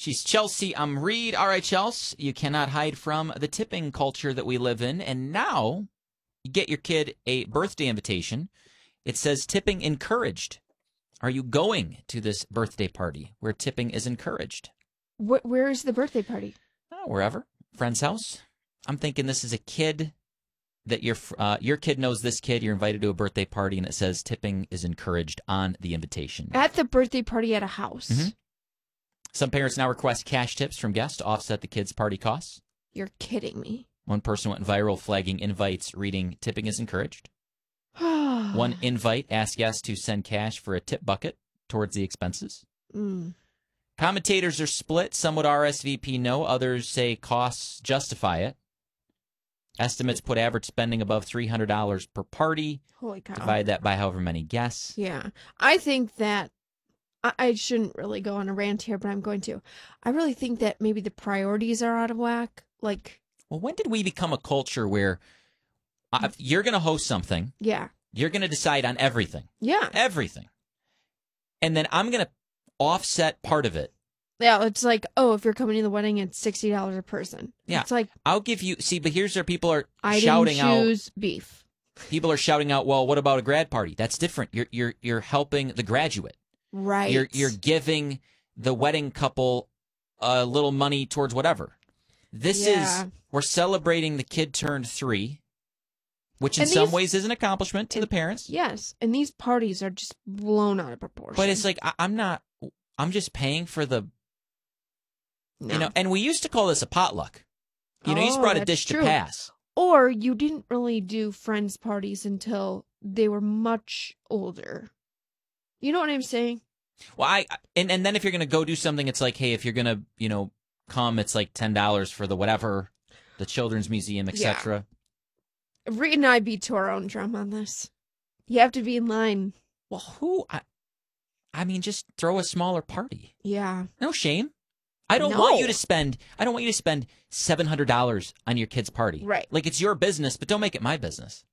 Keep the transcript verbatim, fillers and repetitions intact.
She's Chelsea. I'm Reed. All right, Chelsea, you cannot hide from the tipping culture that we live in. And now you get your kid a birthday invitation. It says tipping encouraged. Are you going to this birthday party where tipping is encouraged? Wh- where is the birthday party? Oh, wherever. Friend's house. I'm thinking this is a kid that your uh, your kid knows this kid. You're invited to a birthday party, and it says tipping is encouraged on the invitation. At the birthday party at a house. Mm-hmm. Some parents now request cash tips from guests to offset the kids' party costs. You're kidding me. One person went viral flagging invites reading tipping is encouraged. One invite asked guests to send cash for a tip bucket towards the expenses. Mm. Commentators are split. Some would R S V P no. Others say costs justify it. Estimates put average spending above three hundred dollars per party. Holy cow. Divide that by however many guests. Yeah. I think that, I, I shouldn't really go on a rant here, but I'm going to. I really think that maybe the priorities are out of whack. Like, well, when did we become a culture where uh, you're going to host something? Yeah. You're going to decide on everything. Yeah. Everything. And then I'm going to offset part of it. Yeah, it's like, oh, if you're coming to the wedding, it's sixty dollars a person. Yeah. It's like, I'll give you, see, but here's where people are I shouting didn't choose out. beef. People are shouting out, well, what about a grad party? That's different. You're you're you're helping the graduate. Right. You're you're giving the wedding couple a little money towards whatever. This Yeah. is, we're celebrating the kid turned three, which in And some these- ways is an accomplishment to and- the parents. Yes, and these parties are just blown out of proportion. But it's like, I, I'm not, I'm just paying for the, no. you know, and we used to call this a potluck. You know, you just Oh, brought a that's dish true. to pass. Or you didn't really do friends parties until they were much older. You know what I'm saying? Well, I, and, and then if you're going to go do something, it's like, hey, if you're going to, you know, come, it's like ten dollars for the whatever, the children's museum, et cetera. Reed and I beat to our own drum on this. You have to be in line. Well, who? I, I mean, just throw a smaller party. Yeah. No shame. I don't No. want you to spend. I don't want you to spend seven hundred dollars on your kid's party. Right. Like it's your business, but don't make it my business.